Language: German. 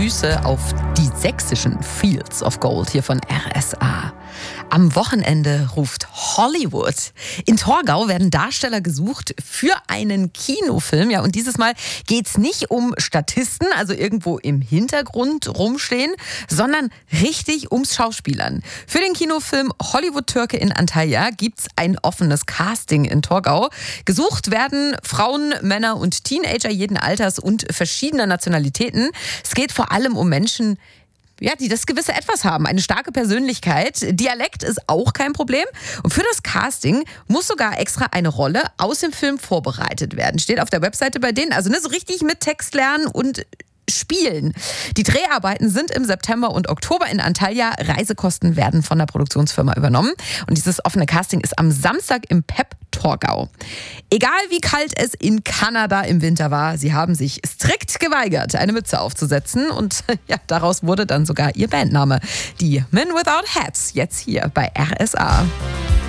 Grüße auf die sächsischen Fields of Gold hier von RSA. Am Wochenende ruft Hollywood. In Torgau werden Darsteller gesucht für einen Kinofilm. Ja, und dieses Mal geht's nicht um Statisten, also irgendwo im Hintergrund rumstehen, sondern richtig ums Schauspielern. Für den Kinofilm Hollywood-Türke in Antalya gibt's ein offenes Casting in Torgau. Gesucht werden Frauen, Männer und Teenager jeden Alters und verschiedener Nationalitäten. Es geht vor allem um Menschen, ja, die das gewisse Etwas haben, eine starke Persönlichkeit. Dialekt ist auch kein Problem. Und für das Casting muss sogar extra eine Rolle aus dem Film vorbereitet werden. Steht auf der Webseite bei denen. Also so richtig mit Text lernen und spielen. Die Dreharbeiten sind im September und Oktober in Antalya. Reisekosten werden von der Produktionsfirma übernommen. Und dieses offene Casting ist am Samstag im PEP Torgau. Egal wie kalt es in Kanada im Winter war, sie haben sich strikt geweigert, eine Mütze aufzusetzen. Und ja, daraus wurde dann sogar ihr Bandname. Die Men Without Hats, jetzt hier bei RSA.